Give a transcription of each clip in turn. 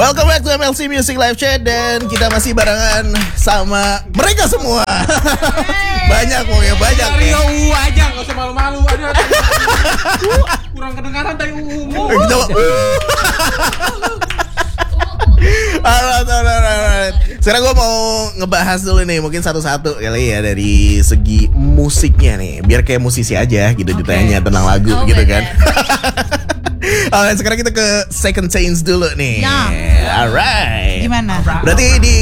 Welcome back to MLC Music Live Chat. Dan kita masih barengan sama mereka semua. Banyak pokoknya, banyak. Rio aja, gak usah malu-malu. Ada kurang kedengaran dari umum. Alright. Sekarang gue mau ngebahas dulu nih, mungkin satu-satu kali ya dari segi musiknya nih, biar kayak musisi aja gitu ditanya tentang lagu gitu kan. Alright, sekarang kita ke Second Chance dulu nih. Ya. Alright. Gimana? Berarti di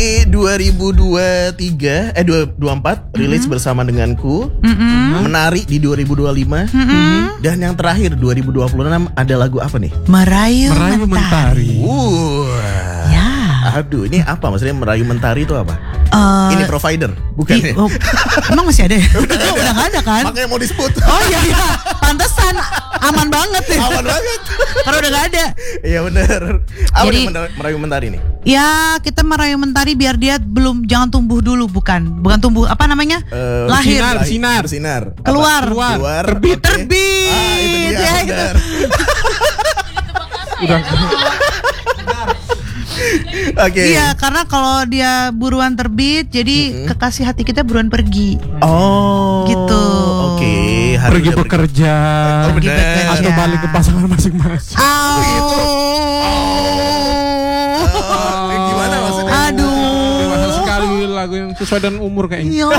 2024 rilis bersama denganku. Menari di 2025. Dan yang terakhir 2026 ada lagu apa nih? Merayu Mentari. Ya. Aduh, ini apa maksudnya merayu mentari itu apa? Ini provider, bukan ya? Emang masih ada ya? Udah gak ada kan? Makanya mau disebut. Oh iya, pantesan. Aman banget ya. Aman banget. Karena udah gak ada. Iya bener. Apa Jadi, nih merayu mentari nih? Ya, kita merayu mentari biar dia jangan tumbuh dulu, bukan tumbuh, apa namanya? Lahir. Bersinar. Keluar. Terbit. Terbit. Ah, itu dia, ya, bener. Udah. Oke. Iya, karena kalau dia buruan terbit, jadi kekasih hati kita buruan pergi. Oh. Gitu. Oke. Pergi bekerja. Oh, Pergi bener. bekerja. Atau balik ke pasangan masing-masing. Gimana maksudnya? Dewasa Aduh. sekali lagu yang sesuai dengan umur kayaknya. Ya.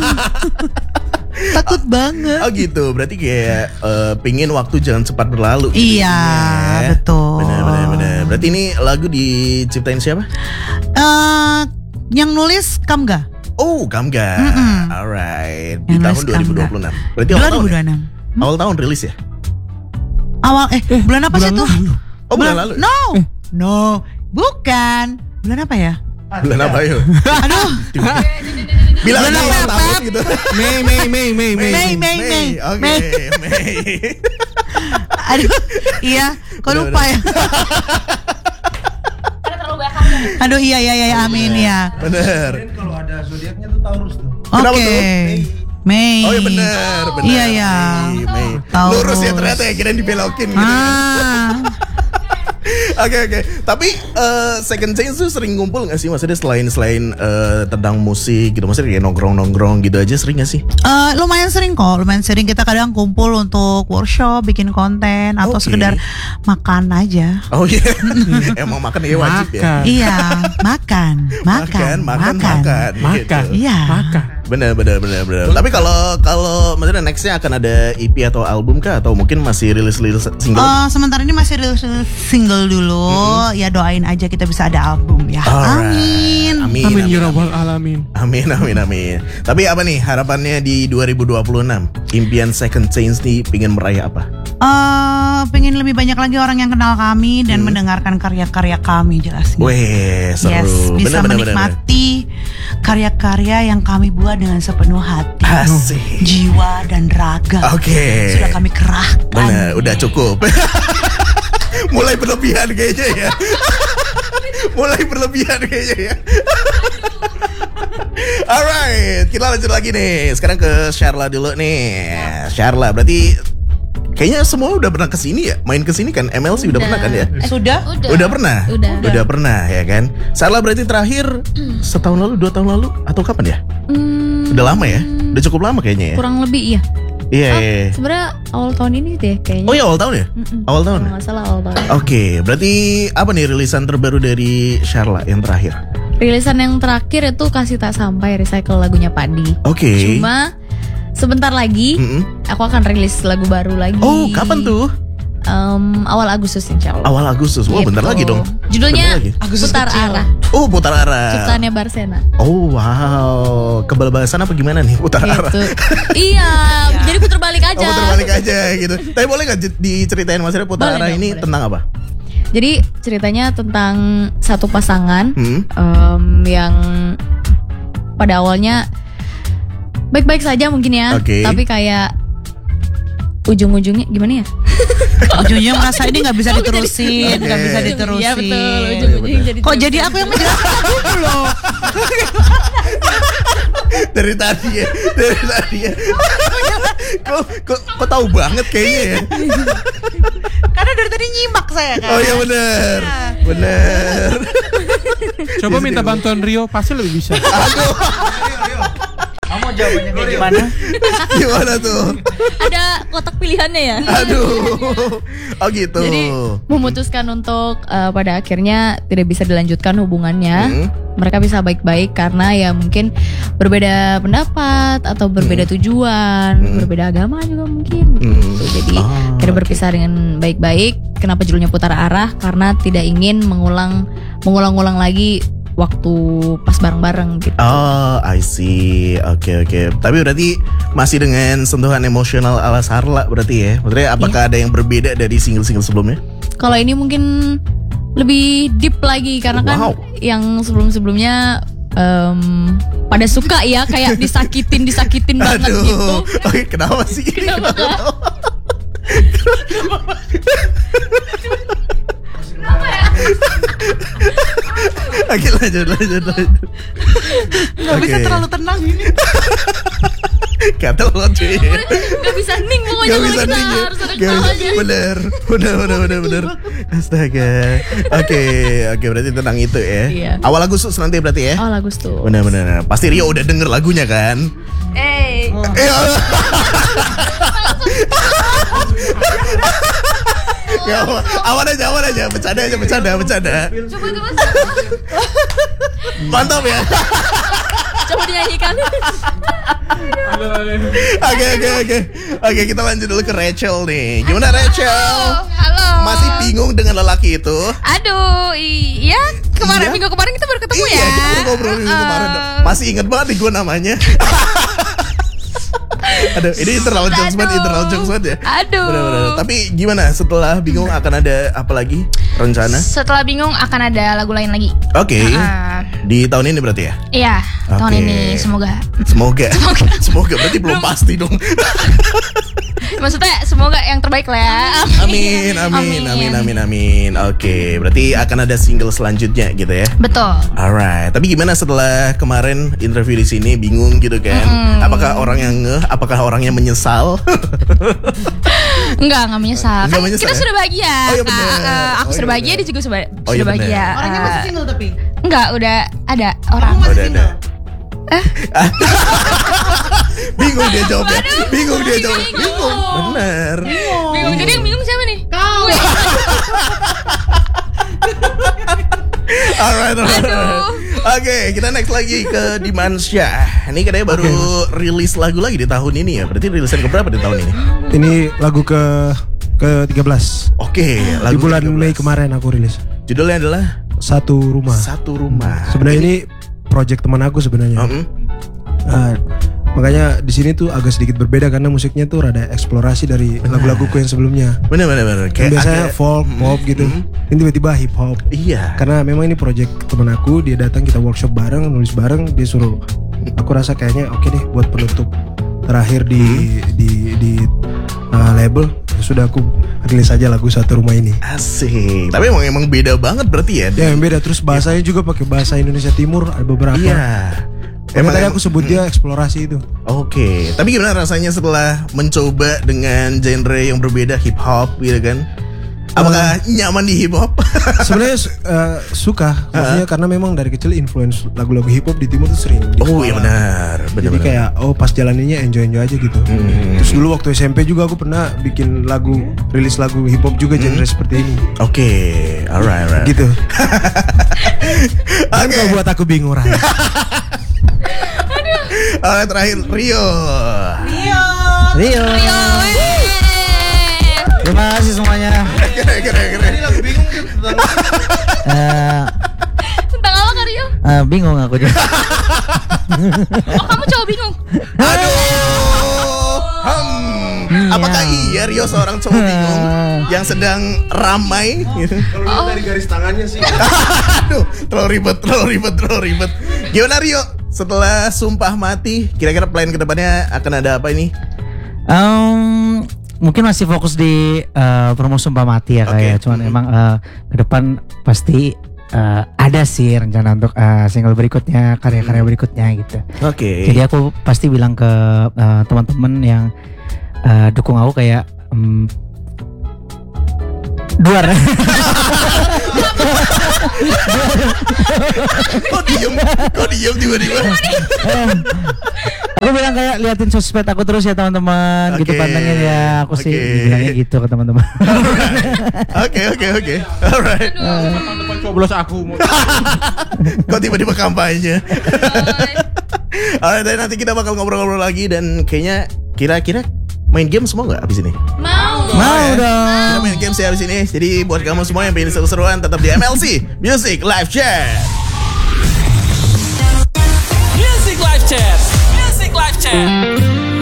Takut banget. Oh gitu, berarti kayak pingin waktu jangan cepat berlalu gitu. Iya, Ya. betul. Benar. Berarti ini lagu diciptain siapa? Yang nulis Kamga. Oh, Kamga. Alright. Di Yang tahun nulis Kamga. 2026. Berarti awal tahun ya? 2026. Awal tahun rilis ya? Awal bulan apa sih bulan tuh? lalu. Oh, bulan lalu. No, bukan. Bulan apa ya? Bulan apa yuk? Aduh. Bilang Bulan aja apa, awal tahun Pep? gitu. Mei. Mei. Oke, Mei. Aduh, iya. Kok Bener, lupa ya? Aduh, iya, amin ya. Bener. Kalau ada zodiaknya tuh Taurus tuh. Kenapa Oke. tuh? Mei. Oh iya bener. Iya, ya. Mei. Taurus. Lurus ya ternyata ya, kirain dibelokin gitu. Oke. Tapi Second Chance tuh sering ngumpul gak sih? Maksudnya selain tentang musik gitu, maksudnya kayak nongkrong gitu aja sering gak sih? Lumayan sering kok. Lumayan sering kita kadang kumpul untuk workshop, bikin konten, atau Oke. sekedar makan aja. Oh iya. Emang makan ya wajib ya. Makan. Iya, makan. Gitu. Iya. Makan. Bener. Tapi kalau maksudnya nextnya akan ada EP atau album kah? Atau mungkin masih rilis single? Sementara ini masih rilis single dulu. Ya doain aja kita bisa ada album ya. Alright. Amin ya rabbal alamin. Amin. Tapi apa nih harapannya di 2026? Impian Second Chance nih pingin meraih apa? Pengen lebih banyak lagi orang yang kenal kami dan mendengarkan karya-karya kami jelasnya. Weh, seru. Yes, bisa Bener. menikmati karya-karya yang kami buat dengan sepenuh hati, Asik. jiwa dan raga. Oke. Sudah kami kerahkan. Bener, udah cukup. Mulai berlebihan kayaknya ya. Alright, kita lanjut lagi nih. Sekarang ke Sharla dulu nih. Sharla, berarti kayaknya semua udah pernah kesini ya? Main kesini kan? MLC udah pernah kan ya? Sudah? Udah pernah? Udah. Pernah ya kan? Sharla berarti terakhir setahun lalu, 2 tahun lalu atau kapan ya? Udah lama ya? Udah cukup lama kayaknya ya? Kurang lebih iya. Iya. Sebenarnya awal tahun ini deh kayaknya. Oh ya awal tahun ya? Awal tahun. Kalau nggak salah awal tahun. Oke, berarti apa nih rilisan terbaru dari Sharla yang terakhir? Rilisan yang terakhir itu Kasih Tak Sampai, recycle lagunya Padi. Oke. Cuma sebentar lagi aku akan rilis lagu baru lagi. Oh, kapan tuh? Awal Agustus insya Allah. Awal Agustus. Wah, Gitu. bentar lagi dong. Judulnya Bentar lagi. Agustus Putar kecil. Arah. Oh, putar arah. Ciptaannya Barsena. Oh, wow. Kebal-balasan apa gimana nih putar arah? Gitu. Iya, jadi putar balik aja. Oh, putar balik aja gitu. Tapi boleh gak diceritain maksudnya putar Boleh arah dong, ini boleh. tentang apa? Jadi ceritanya tentang satu pasangan yang pada awalnya baik-baik saja mungkin ya, Oke. tapi kayak ujung-ujungnya gimana ya? Ujungnya merasa ini nggak bisa diterusin, nggak bisa Oke. diterusin. Iya betul, ujung-ujungnya jadi Kok jadi aku yang menjelaskan dulu loh? Dari tadi ya. Kok tahu banget kayaknya ya. Karena dari tadi nyimak saya kan. Oh iya bener. Bener. Coba minta bantuan Rio, pasti lebih bisa. Kamu jawabannya kayak gimana? Gimana tuh? Ada kotak pilihannya ya. Aduh. Oh gitu. Jadi memutuskan untuk pada akhirnya tidak bisa dilanjutkan hubungannya. Mereka bisa baik-baik karena ya mungkin berbeda pendapat atau berbeda tujuan, berbeda agama juga mungkin. Gitu. Jadi akhirnya berpisah dengan baik-baik. Kenapa judulnya Putar Arah? Karena tidak ingin mengulang-ulang lagi waktu pas bareng-bareng gitu. Oh, I see. Oke. Tapi berarti masih dengan sentuhan emosional ala Sarla berarti ya? Maksudnya apakah ada yang berbeda dari single-single sebelumnya? Kalau ini mungkin lebih deep lagi karena kan yang sebelum-sebelumnya pada suka ya kayak disakitin banget Aduh. gitu. Oke, kenapa sih? Kenapa, Kak? Oke, lanjut. Gak bisa terlalu tenang ini. Kata lo cuy. Gak bisa ning pokoknya Gak kalau bisa kita nih ya. harus ada Gak bisa. ketawanya. Bener. Astaga. Oke, berarti tentang itu ya. Iya. Awal Agustus nanti berarti ya. Oh Agustus. Bener. Pasti Rio udah denger lagunya kan? Ya, awan aja, bercanda. Coba. Mantap ya. Coba dinyanyikan. Oke, kita lanjut dulu ke Rachel nih. Gimana Rachel? Halo. Masih bingung dengan lelaki itu? Aduh, iya. Iya? Minggu kemarin kita baru ketemu ya. Iya, kita ngobrol minggu kemarin. Masih inget banget nih gue namanya. Aduh, ini internal jokes banget ya. Aduh. Bener. Tapi gimana setelah bingung akan ada apa lagi rencana? Setelah bingung akan ada lagu lain lagi. Oke. Di tahun ini berarti ya? Iya, tahun Oke. ini semoga. Semoga berarti belum pasti dong. Maksudnya semoga yang terbaik lah ya. Amin. Oke, berarti akan ada single selanjutnya gitu ya. Betul. Alright, tapi gimana setelah kemarin interview di sini bingung gitu kan? Apakah orang yang apakah orang yang menyesal? Enggak menyesal. Enggak Kan menyesal kita ya? sudah bahagia. Oh, iya bener. Aku Oh, sudah iya bahagia, bener. dia juga sudah Oh, iya bener. bahagia. Orangnya masih single tapi. Enggak, udah ada orang. Kamu masih Udah single. Bingung dia jawabnya. Bingung. Bingung. Bener. Bingung. Jadi yang bingung siapa nih? Kau. Alright. Oke, kita next lagi ke Dimansyah. Ini katanya baru rilis lagu lagi di tahun ini ya. Berarti rilisan keberapa di tahun ini? Ini lagu ke 13. Oke, Di lagu bulan 13. Mei kemarin aku rilis. Judulnya adalah Satu Rumah. Satu Rumah. Sebenarnya ini project teman aku sebenarnya. Makanya di sini tuh agak sedikit berbeda karena musiknya tuh rada eksplorasi dari lagu-laguku yang sebelumnya. Bener. Yang Kayak biasanya agak- folk, pop gitu. Ini tiba-tiba hip hop. Iya. Karena memang ini project teman aku, dia datang kita workshop bareng, nulis bareng, dia suruh. Aku rasa kayaknya oke deh buat penutup terakhir di label. Sudah aku rilis aja lagu Satu Rumah ini. Asik. Tapi emang beda banget berarti ya. Ya yang beda, terus bahasanya juga pakai bahasa Indonesia Timur, ada beberapa. Iya. Emang tadi aku sebut dia eksplorasi itu. Oke. Tapi gimana rasanya setelah mencoba dengan genre yang berbeda hip hop gitu kan? Apakah nyaman di hip hop? Sebenarnya suka, maksudnya karena memang dari kecil influence lagu-lagu hip hop di timur tuh sering. di Oh iya sekolah. benar. Jadi kayak pas jalaninnya enjoy aja gitu. Terus dulu waktu SMP juga aku pernah bikin lagu, rilis lagu hip hop juga genre seperti ini. Oke. Alright. Gitu. Dan kalau buat aku bingung Ray. Alright, terakhir Rio. Rio. Terima kasih semuanya. Keren. Lagu bingung kan tentang Tentang apa Kak Rio? Bingung aku juga. Oh kamu cowok bingung? Aduh. Apakah iya Rio seorang cowok bingung yang sedang ramai? kalau dari garis tangannya sih. Aduh, terlalu ribet. Gimana Rio? Setelah Sumpah Mati, kira-kira plan kedepannya akan ada apa ini? Mungkin masih fokus di promo Sumpah Mati ya kayak. Cuman emang ke depan pasti ada sih rencana untuk single berikutnya, karya-karya berikutnya gitu. Oke. Jadi aku pasti bilang ke teman-teman yang dukung aku kayak Duar. diem tiba-tiba. Aku bilang kayak liatin sosmed aku terus ya teman-teman gitu Oke. pantengin ya. Aku sih Oke. bilangnya gitu ke teman-teman. Oke. Alright. Tahun depan coblos aku. Kok tiba-tiba kampanye? Alright, dan nanti kita bakal ngobrol-ngobrol lagi dan kayaknya kira-kira main game semua nggak abis ini? Mau. Mau dong. Kita main game sih abis ini. Jadi buat kamu semua yang pengen seru-seruan tetap di MLC Music Live Chat. Music Live Chat. Music Live Chat.